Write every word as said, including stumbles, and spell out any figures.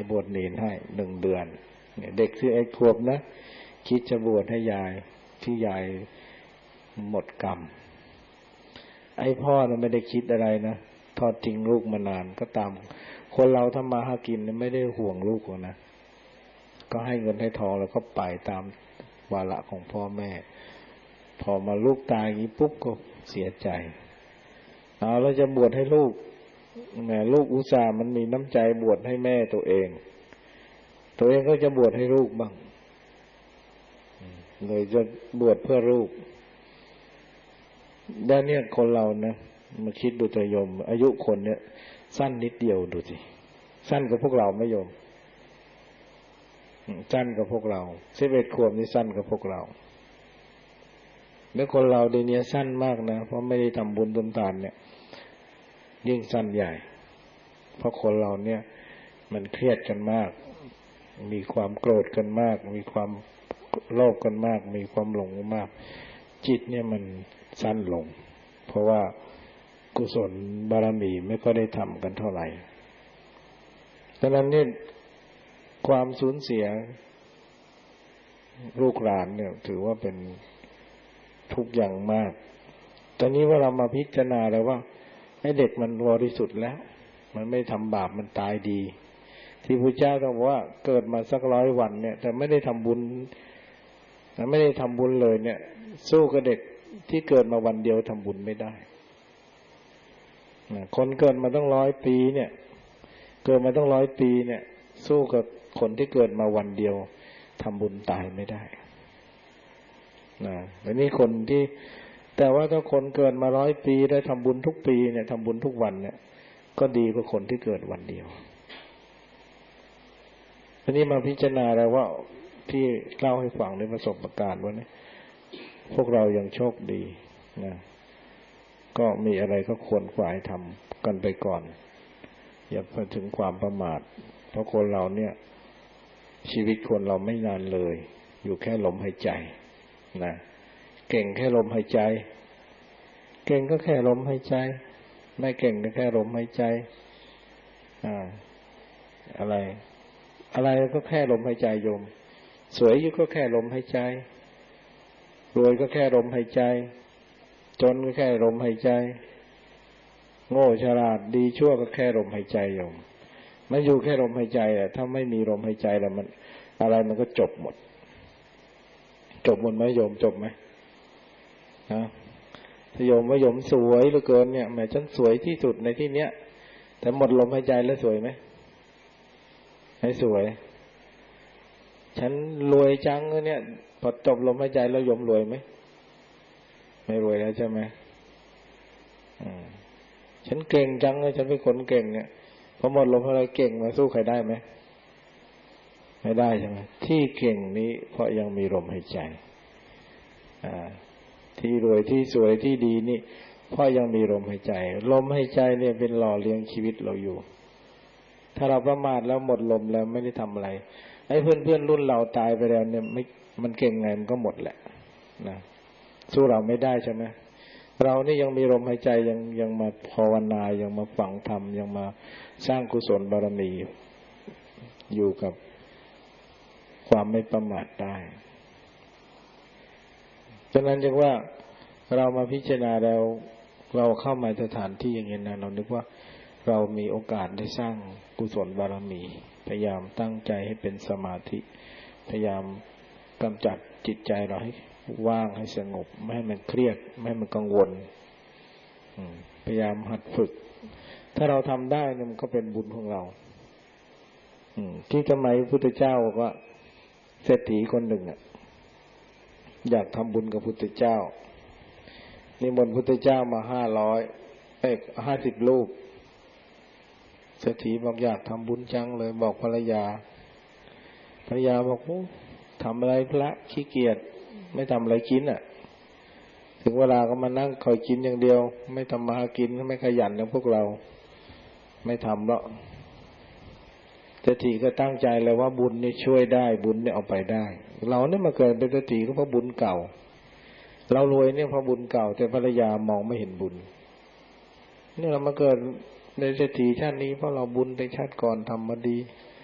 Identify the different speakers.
Speaker 1: บวชเนรให้หนึ่งเดือนเนี่ยเด็กสิบเอ็ดขวบนะคิดจะบวชให้ยายที่ยายหมดกรรมไอ้พ่อน่ะไม่ได้คิดอะไรนะทอดทิ้งลูกมานานก็ตามคนเราทำมาหากินไม่ได้ห่วงลูกหรอกนะก็ให้เงินให้ทองแล้วก็ไปตามวาระของพ่อแม่พอมาลูกตายอย่างนี้ปุ๊บก็เสียใจเอาแล้วจะบวชให้ลูกแม่ลูกอุตส่าห์มันมีน้ำใจบวชให้แม่ตัวเองตัวเองก็จะบวชให้ลูกบ้างเลยจะบวชเพื่อลูกด้านเนี้ยคนเรานะมาคิดดูตัวโยมอายุคนเนี้ยสั้นนิดเดียวดูสิสั้นกว่าพวกเราไม่โยมสั้นกว่าพวกเราสิบเอ็ดขวบนี่สั้นกว่าพวกเราแล้วคนเราเดี๋ยวนี้สั้นมากนะเพราะไม่ได้ทำบุญทำทานเนี่ยยิ่งสั้นใหญ่เพราะคนเราเนี่ยมันเครียดกันมากมีความโกรธกันมากมีความโลภกันมากมีความหลงมากจิตเนี่ยมันสั้นลงเพราะว่ากุศลบารมีไม่ก็ได้ทำกันเท่าไหร่ดังนั้นเนี่ยความสูญเสียลูกหลานเนี่ยถือว่าเป็นทุกข์อย่างมากตอนนี้ว่าเรามาพิจารณาแล้วว่าไอ้เด็กมันบริสุทธิ์แล้วมันไม่ทำบาปมันตายดีที่พระเจ้าต้องบอกว่าเกิดมาสักร้อยวันเนี่ยแต่ไม่ได้ทำบุญไม่ได้ทำบุญเลยเนี่ยสู้กับเด็กที่เกิดมาวันเดียวทำบุญไม่ได้คนเกิดมาตั้งร้อยปีเนี่ยเกิดมาตั้งร้อยปีเนี่ยสู้กับคนที่เกิดมาวันเดียวทำบุญตายไม่ได้นะแล้วนี่คนที่แต่ว่าถ้าคนเกิดมาร้อยปีได้ทำบุญทุกปีเนี่ยทำบุญทุกวันเนี่ยก็ดีกว่าคนที่เกิดวันเดียวทีนี้มาพิจารณาแล้วว่าที่เล่าให้ฟังในประสบการณ์ว่าเนี่ยพวกเรายังโชคดีนะก็มีอะไรก็ควรฝ่ายทำกันไปก่อนอย่าไปถึงความประมาทเพราะคนเราเนี่ยชีวิตคนเราไม่นานเลยอยู่แค่ลมหายใจนะเก่งแค่ลมหายใจเก่งก็แค่ลมหายใจไม่เก่งก็แค่ลมหายใจอ่าอะไรอะไรก็แค่ลมหายใจโยมสวยอยู่ก็แค่ลมหายใจรวยก็แค่ลมหายใจจนก็แค่ลมหายใจโง่ฉลาดดีชั่วก็แค่ลมหายใจโยมมันอยู่แค่ลมหายใจแหละถ้าไม่มีลมหายใจแล้วมันอะไรมันก็จบหมดจบหมดไหมโยมจบไหมฮะถ้าโยมว่าโยมสวยเหลือเกินเนี่ยแหมฉันสวยที่สุดในที่เนี้ยแต่หมดลมหายใจแล้วสวยไหมไม่สวยฉันรวยจังเนี่ยพอจบลมหายใจแล้วโยมรวยไหมไม่รวยแล้วใช่ไหมอืมฉันเก่งจังเลยฉันเป็นคนเก่งเนี่ยพอหมดลมหายใจเก่งมาสู้ใครได้ไหมไม่ได้ใช่ไหมที่เก่งนี้เพราะยังมีลมหายใจอ่าที่รวยที่สวยที่ดีนี่เพราะยังมีลมหายใจลมหายใจเนี่ยเป็นหล่อเลี้ยงชีวิตเราอยู่ถ้าเราประมาทแล้วหมดลมแล้วไม่ได้ทำอะไรไอ้เพื่อนๆรุ่นเราตายไปแล้วเนี่ยไม่มันเก่งไงมันก็หมดแหละนะสู้เราไม่ได้ใช่ไหมเรานี่ยังมีลมหายใจยังยังมาภาวนายังมาฝังธรรมยังมาสร้างกุศลบารมีอยู่กับความไม่ประมาทได้ฉะนั้นจึงว่าเรามาพิจารณาแล้วเราเข้ามาสถานที่อย่างนี้นะเรานึกว่าเรามีโอกาสได้สร้างกุศลบารมีพยายามตั้งใจให้เป็นสมาธิพยายามกำจัดจิตใจเราให้ว่างให้สงบไม่ให้มันเครียดไม่ให้มันกังวลพยายามหัดฝึกถ้าเราทำได้เนี่ยมันก็เป็นบุญของเราที่ทำไมพระพุทธเจ้าบอกว่าเศรษฐีคนหนึ่งอ่ะอยากทำบุญกับพุทธเจ้านิมนต์พุทธเจ้ามาห้าร้อยเอ้ยห้าสิบรูปเศรษฐีบอกอยากทำบุญจังเลยบอกภรรยาภรรยาบอกโอ้ทำอะไรพระขี้เกียจไม่ทำอะไรกินอ่ะถึงเวลาก็มานั่งคอยกินอย่างเดียวไม่ทำมาหากินไม่ขยันอย่างพวกเราไม่ทำแล้วเศรษฐีก็ตั้งใจเลยว่าบุญนี่ช่วยได้บุญนี่เอาไปได้เราเนี่ยมาเกิดเป็นเศรษฐีก็เพราะบุญเก่าเรารวยเนี่ยเพราะบุญเก่าแต่ภรรยามองไม่เห็นบุญนี่เรามาเกิดในเศรษฐีชาตินี้เพราะเราบุญในชาติก่อนทำมาดี